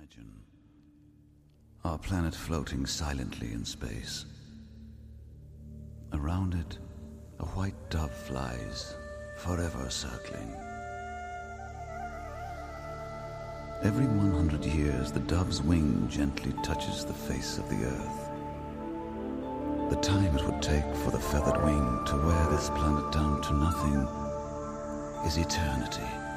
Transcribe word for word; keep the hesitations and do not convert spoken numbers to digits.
imagine. Our planet floating silently in space. Around it, a white dove flies, forever circling. Every one hundred years, the dove's wing gently touches the face of the Earth. The time it would take for the feathered wing to wear this planet down to nothing is eternity.